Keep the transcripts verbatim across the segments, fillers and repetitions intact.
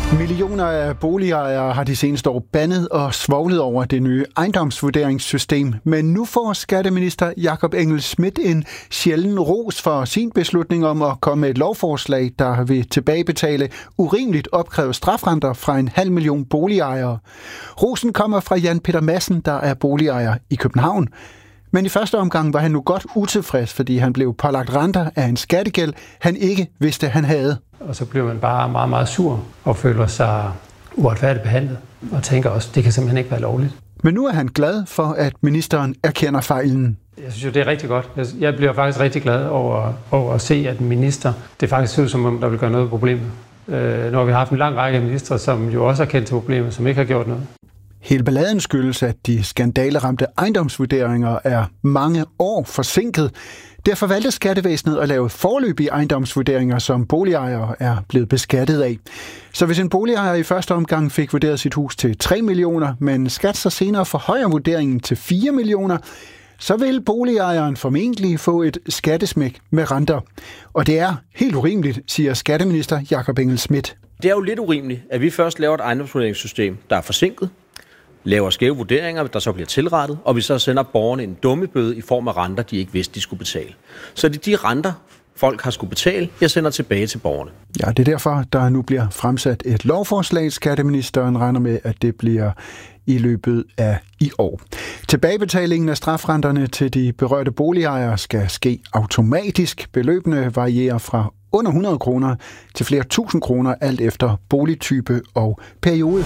Millioner af boligejere har de seneste år bandet og svoglet over det nye ejendomsvurderingssystem, men nu får skatteminister Jakob Engel-Schmidt en sjælden ros for sin beslutning om at komme med et lovforslag, der vil tilbagebetale urimeligt opkrævet strafrenter fra en halv million boligejere. Rosen kommer fra Jan Peter Madsen, der er boligejer i København. Men i første omgang var han nu godt utilfreds, fordi han blev pålagt renter af en skattegæld, han ikke vidste, han havde. Og så bliver man bare meget, meget sur og føler sig uretfærdigt behandlet og tænker også, det kan simpelthen ikke være lovligt. Men nu er han glad for, at ministeren erkender fejlen. Jeg synes jo, det er rigtig godt. Jeg bliver faktisk rigtig glad over, over at se, at en minister, det faktisk ser ud som om, der vil gøre noget ved problemet. Øh, nu har vi haft en lang række ministre, som jo også har kendt til problemet, som ikke har gjort noget. Hele balladen skyldes, at de skandaleramte ejendomsvurderinger er mange år forsinket. Derfor valgte skattevæsenet at lave foreløbige ejendomsvurderinger, som boligejere er blevet beskattet af. Så hvis en boligejer i første omgang fik vurderet sit hus til tre millioner, men skat så senere forhøjer vurderingen til fire millioner, så vil boligejeren formentlig få et skattesmæk med renter. Og det er helt urimeligt, siger skatteminister Jakob Engel-Schmidt. Det er jo lidt urimeligt, at vi først laver et ejendomsvurderingssystem, der er forsinket, laver skæve vurderinger, der så bliver tilrettet, og vi så sender borgerne en dummebøde i form af renter, de ikke vidste, de skulle betale. Så det er de renter, folk har skulle betale, jeg sender tilbage til borgerne. Ja, det er derfor, der nu bliver fremsat et lovforslag. Skatteministeren regner med, at det bliver i løbet af i år. Tilbagebetalingen af strafrenterne til de berørte boligejere skal ske automatisk. Beløbene varierer fra under hundrede kroner til flere tusind kroner, alt efter boligtype og periode.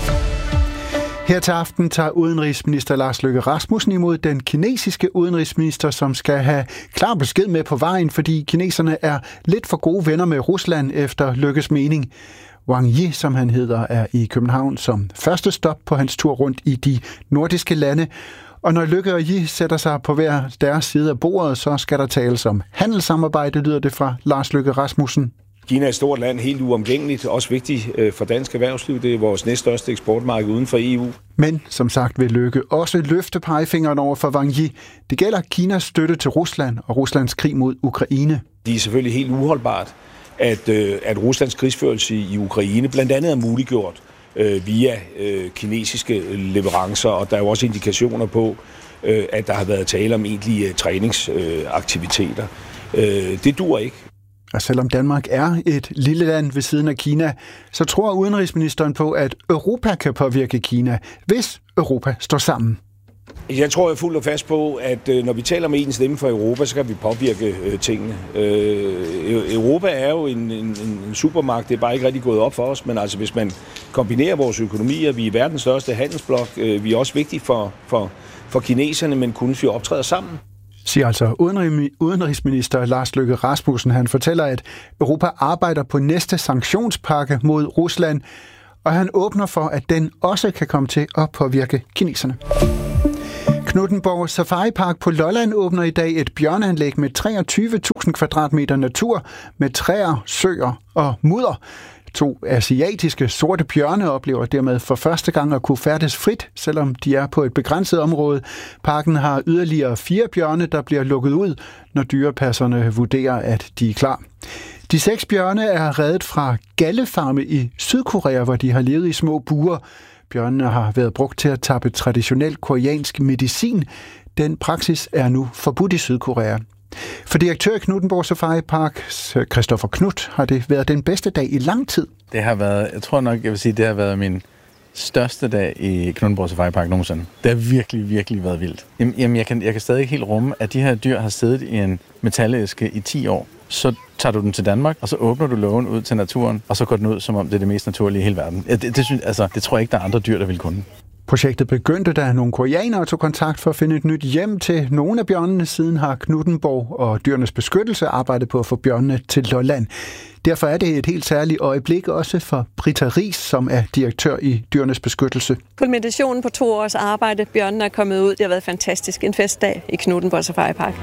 Her til aften tager udenrigsminister Lars Løkke Rasmussen imod den kinesiske udenrigsminister, som skal have klar besked med på vejen, fordi kineserne er lidt for gode venner med Rusland efter Løkkes mening. Wang Yi, som han hedder, er i København som første stop på hans tur rundt i de nordiske lande. Og når Løkke og Yi sætter sig på hver deres side af bordet, så skal der tales om handelssamarbejde, lyder det fra Lars Løkke Rasmussen. Kina er et stort land, helt uomgængeligt, også vigtigt for dansk erhvervsliv. Det er vores næststørste eksportmarked uden for E U. Men som sagt vil Løkke også løfte pegefingeren over for Wang Yi. Det gælder Kinas støtte til Rusland og Ruslands krig mod Ukraine. Det er selvfølgelig helt uholdbart, at, at Ruslands krigsførelse i Ukraine blandt andet er muliggjort øh, via øh, kinesiske leverancer, og der er jo også indikationer på, øh, at der har været tale om egentlige træningsaktiviteter. Øh, det dur ikke. Og selvom Danmark er et lille land ved siden af Kina, så tror udenrigsministeren på, at Europa kan påvirke Kina, hvis Europa står sammen. Jeg tror jeg fuldt og fast på, at når vi taler med en stemme for Europa, så kan vi påvirke øh, tingene. Øh, Europa er jo en, en, en supermagt, det er bare ikke rigtig gået op for os, men altså hvis man kombinerer vores økonomier, vi er verdens største handelsblok, øh, vi er også vigtige for, for, for kineserne, men kun vi optræder sammen. Siger altså udenrigsminister Lars Løkke Rasmussen. Han fortæller, at Europa arbejder på næste sanktionspakke mod Rusland, og han åbner for, at den også kan komme til at påvirke kineserne. Knuthenborg Safari Park på Lolland åbner i dag et bjørneanlæg med treogtyve tusind kvadratmeter natur med træer, søer og mudder. To asiatiske sorte bjørne oplever dermed for første gang at kunne færdes frit, selvom de er på et begrænset område. Parken har yderligere fire bjørne, der bliver lukket ud, når dyrepasserne vurderer, at de er klar. De seks bjørne er reddet fra gallefarme i Sydkorea, hvor de har levet i små buer. Bjørnene har været brugt til at tappe traditionel koreansk medicin. Den praksis er nu forbudt i Sydkorea. For direktør i Knuthenborg Safari Park, Christoffer Knudt, har det været den bedste dag i lang tid. Det har været, jeg tror nok, jeg vil sige, det har været min største dag i Knuthenborg Safari Park nogensinde. Det har virkelig, virkelig været vildt. Jamen, jeg kan, jeg kan stadig ikke helt rumme, at de her dyr har siddet i en metalæske i ti år. Så tager du den til Danmark, og så åbner du lågen ud til naturen, og så går den ud, som om det er det mest naturlige i hele verden. Det, det, synes, altså, det tror jeg ikke, der er andre dyr, der vil kunne. Projektet begyndte, da nogle koreanere tog kontakt for at finde et nyt hjem til nogle af bjørnene. Siden har Knuthenborg og Dyrenes Beskyttelse arbejdet på at få bjørnene til Lolland. Derfor er det et helt særligt øjeblik også for Britta Ries, som er direktør i Dyrenes Beskyttelse. Kulminationen på to års arbejde. Bjørnene er kommet ud. Det har været fantastisk. En festdag i Knuthenborg Safari Park.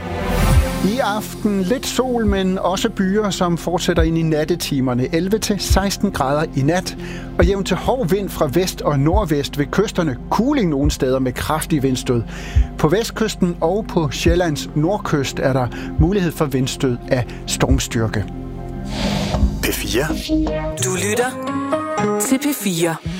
I aften lidt sol, men også byer, som fortsætter ind i nattetimerne. elleve til seksten grader i nat. Og jævnt til hård vind fra vest og nordvest ved kysterne. Kuling nogle steder med kraftig vindstød. På vestkysten og på Sjællands nordkyst er der mulighed for vindstød af stormstyrke. P fire. Du lytter til P fire.